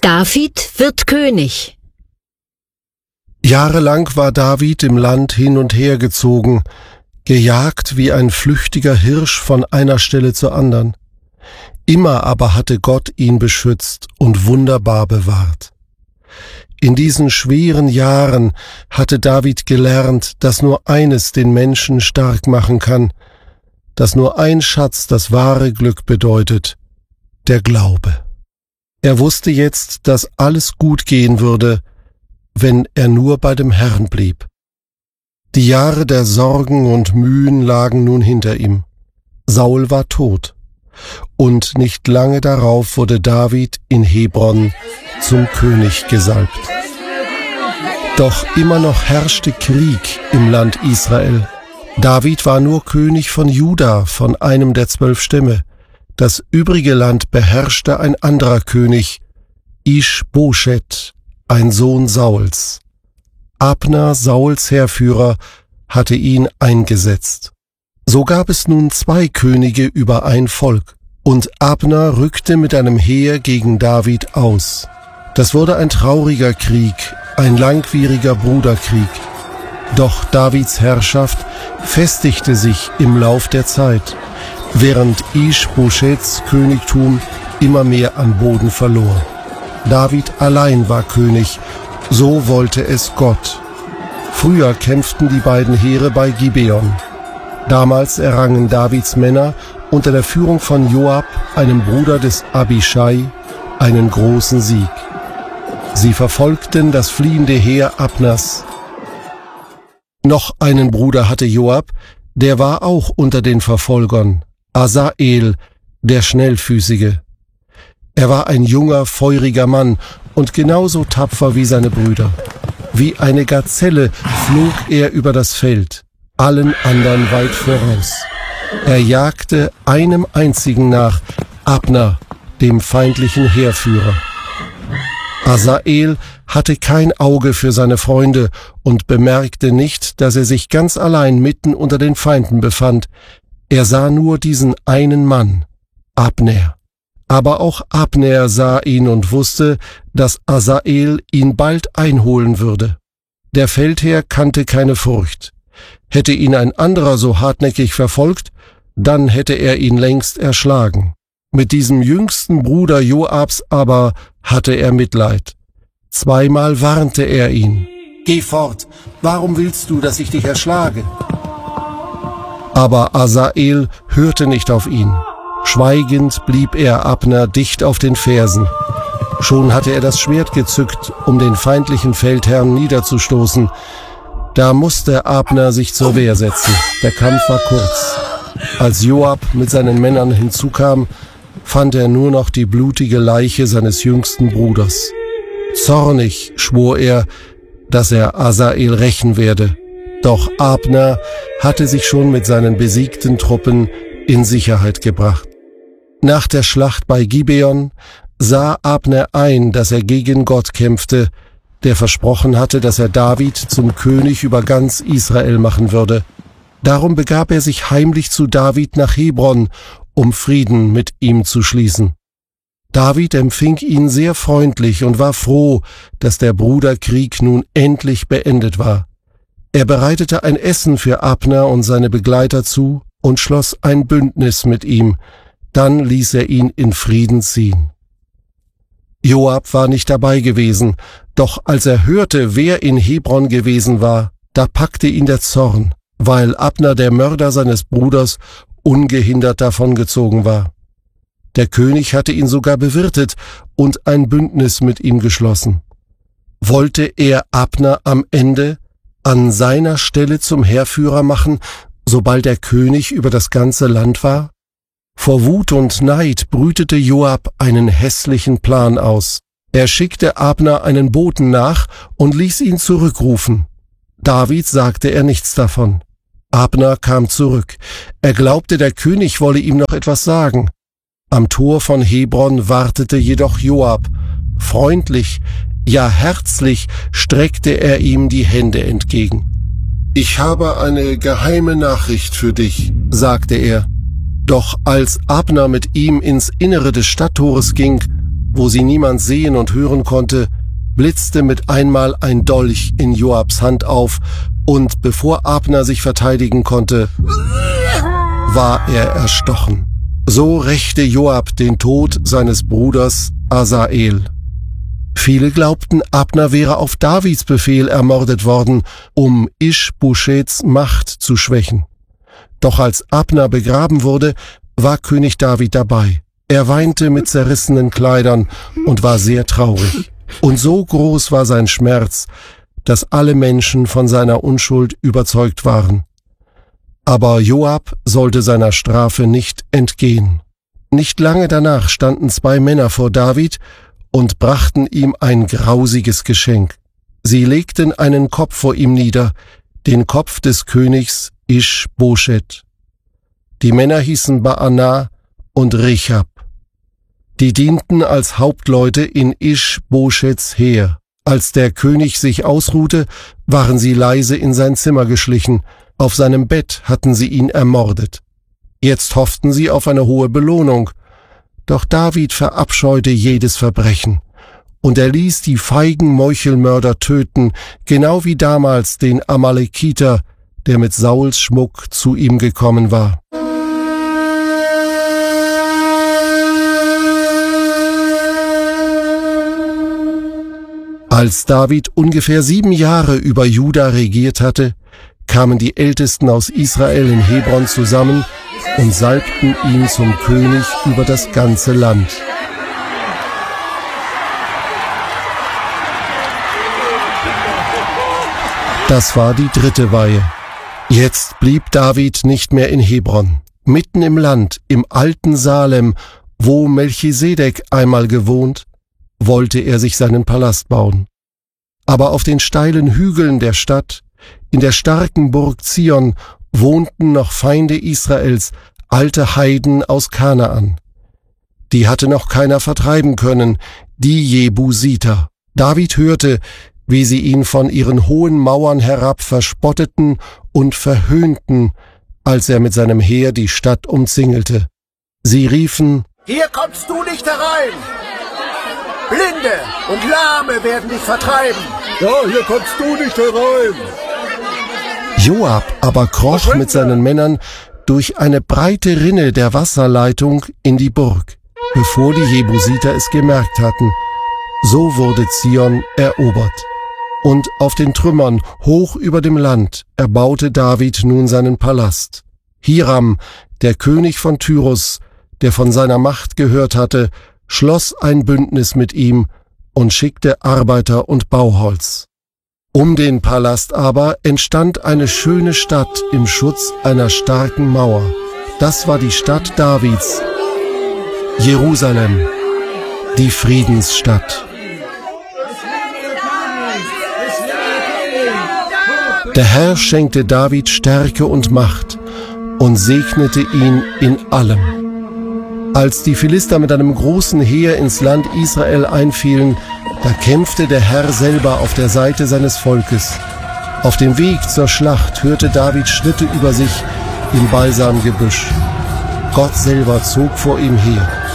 David wird König. Jahrelang war David im Land hin und her gezogen, gejagt wie ein flüchtiger Hirsch von einer Stelle zur anderen. Immer aber hatte Gott ihn beschützt und wunderbar bewahrt. In diesen schweren Jahren hatte David gelernt, dass nur eines den Menschen stark machen kann, dass nur ein Schatz das wahre Glück bedeutet, der Glaube. Er wusste jetzt, dass alles gut gehen würde, wenn er nur bei dem Herrn blieb. Die Jahre der Sorgen und Mühen lagen nun hinter ihm. Saul war tot, und nicht lange darauf wurde David in Hebron zum König gesalbt. Doch immer noch herrschte Krieg im Land Israel. David war nur König von Juda, von einem der 12 Stämme. Das übrige Land beherrschte ein anderer König, Isch-Boschet, ein Sohn Sauls. Abner, Sauls Heerführer, hatte ihn eingesetzt. So gab es nun 2 Könige über ein Volk, und Abner rückte mit einem Heer gegen David aus. Das wurde ein trauriger Krieg, ein langwieriger Bruderkrieg. Doch Davids Herrschaft festigte sich im Lauf der Zeit, während Isch-Boschets Königtum immer mehr an Boden verlor. David allein war König, so wollte es Gott. Früher kämpften die beiden Heere bei Gibeon. Damals errangen Davids Männer unter der Führung von Joab, einem Bruder des Abischai, einen großen Sieg. Sie verfolgten das fliehende Heer Abners. Noch einen Bruder hatte Joab, der war auch unter den Verfolgern, Asael, der Schnellfüßige. Er war ein junger, feuriger Mann und genauso tapfer wie seine Brüder. Wie eine Gazelle flog er über das Feld, allen anderen weit voraus. Er jagte einem einzigen nach, Abner, dem feindlichen Heerführer. Asael hatte kein Auge für seine Freunde und bemerkte nicht, dass er sich ganz allein mitten unter den Feinden befand. Er sah nur diesen einen Mann, Abner. Aber auch Abner sah ihn und wusste, dass Asael ihn bald einholen würde. Der Feldherr kannte keine Furcht. Hätte ihn ein anderer so hartnäckig verfolgt, dann hätte er ihn längst erschlagen. Mit diesem jüngsten Bruder Joabs aber hatte er Mitleid. 2-mal warnte er ihn. »Geh fort, warum willst du, dass ich dich erschlage?« Aber Asael hörte nicht auf ihn. Schweigend blieb er Abner dicht auf den Fersen. Schon hatte er das Schwert gezückt, um den feindlichen Feldherrn niederzustoßen. Da musste Abner sich zur Wehr setzen. Der Kampf war kurz. Als Joab mit seinen Männern hinzukam, fand er nur noch die blutige Leiche seines jüngsten Bruders. Zornig schwor er, dass er Asael rächen werde. Doch Abner hatte sich schon mit seinen besiegten Truppen in Sicherheit gebracht. Nach der Schlacht bei Gibeon sah Abner ein, dass er gegen Gott kämpfte, der versprochen hatte, dass er David zum König über ganz Israel machen würde. Darum begab er sich heimlich zu David nach Hebron, um Frieden mit ihm zu schließen. David empfing ihn sehr freundlich und war froh, dass der Bruderkrieg nun endlich beendet war. Er bereitete ein Essen für Abner und seine Begleiter zu und schloss ein Bündnis mit ihm. Dann ließ er ihn in Frieden ziehen. Joab war nicht dabei gewesen, doch als er hörte, wer in Hebron gewesen war, da packte ihn der Zorn, weil Abner, der Mörder seines Bruders, ungehindert davongezogen war. Der König hatte ihn sogar bewirtet und ein Bündnis mit ihm geschlossen. Wollte er Abner am Ende an seiner Stelle zum Heerführer machen, sobald der König über das ganze Land war? Vor Wut und Neid brütete Joab einen hässlichen Plan aus. Er schickte Abner einen Boten nach und ließ ihn zurückrufen. David sagte er nichts davon. Abner kam zurück. Er glaubte, der König wolle ihm noch etwas sagen. Am Tor von Hebron wartete jedoch Joab. Freundlich, ja herzlich streckte er ihm die Hände entgegen. »Ich habe eine geheime Nachricht für dich«, sagte er. Doch als Abner mit ihm ins Innere des Stadttores ging, wo sie niemand sehen und hören konnte, blitzte mit einmal ein Dolch in Joabs Hand auf, und bevor Abner sich verteidigen konnte, war er erstochen. So rächte Joab den Tod seines Bruders Asael. Viele glaubten, Abner wäre auf Davids Befehl ermordet worden, um Isch-Boscheths Macht zu schwächen. Doch als Abner begraben wurde, war König David dabei. Er weinte mit zerrissenen Kleidern und war sehr traurig. Und so groß war sein Schmerz, dass alle Menschen von seiner Unschuld überzeugt waren. Aber Joab sollte seiner Strafe nicht entgehen. Nicht lange danach standen 2 Männer vor David und brachten ihm ein grausiges Geschenk. Sie legten einen Kopf vor ihm nieder, den Kopf des Königs Isch-Boscheth. Die Männer hießen Baana und Rechab. Die dienten als Hauptleute in Isch-Boscheths Heer. Als der König sich ausruhte, waren sie leise in sein Zimmer geschlichen. Auf seinem Bett hatten sie ihn ermordet. Jetzt hofften sie auf eine hohe Belohnung. Doch David verabscheute jedes Verbrechen. Und er ließ die feigen Meuchelmörder töten, genau wie damals den Amalekiter, der mit Sauls Schmuck zu ihm gekommen war. Als David ungefähr 7 Jahre über Juda regiert hatte, kamen die Ältesten aus Israel in Hebron zusammen und salbten ihn zum König über das ganze Land. Das war die 3. Weihe. Jetzt blieb David nicht mehr in Hebron. Mitten im Land, im alten Salem, wo Melchisedek einmal gewohnt, wollte er sich seinen Palast bauen. Aber auf den steilen Hügeln der Stadt, in der starken Burg Zion, wohnten noch Feinde Israels, alte Heiden aus Kanaan. Die hatte noch keiner vertreiben können, die Jebusiter. David hörte, wie sie ihn von ihren hohen Mauern herab verspotteten und verhöhnten, als er mit seinem Heer die Stadt umzingelte. Sie riefen: Hier kommst du nicht herein! Blinde und Lahme werden dich vertreiben! Ja, hier kommst du nicht herein! Joab aber kroch mit seinen Männern durch eine breite Rinne der Wasserleitung in die Burg, bevor die Jebusiter es gemerkt hatten. So wurde Zion erobert. Und auf den Trümmern, hoch über dem Land, erbaute David nun seinen Palast. Hiram, der König von Tyrus, der von seiner Macht gehört hatte, schloss ein Bündnis mit ihm und schickte Arbeiter und Bauholz. Um den Palast aber entstand eine schöne Stadt im Schutz einer starken Mauer. Das war die Stadt Davids, Jerusalem, die Friedensstadt. Der Herr schenkte David Stärke und Macht und segnete ihn in allem. Als die Philister mit einem großen Heer ins Land Israel einfielen, da kämpfte der Herr selber auf der Seite seines Volkes. Auf dem Weg zur Schlacht hörte David Schritte über sich im Balsamgebüsch. Gott selber zog vor ihm her.